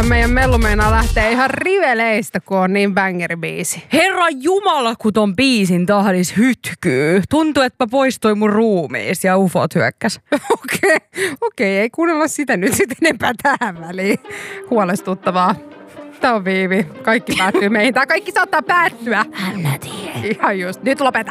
tää meidän mellu meinaa lähtee ihan riveleistä, kun on niin bangeribiisi. Herra Jumala, kun ton biisin tahdis hytkyy. Tuntuu, että mä poistuin mun ruumiis ja ufot hyökkäs. Okei, ei kuunnella sitä nyt sitten enempää tähän väliin. Huolestuttavaa. Tää on Viivi. Kaikki päättyy meihin. Tää kaikki saattaa päättyä. Älä tiedä. Ihan just. Nyt lopeta.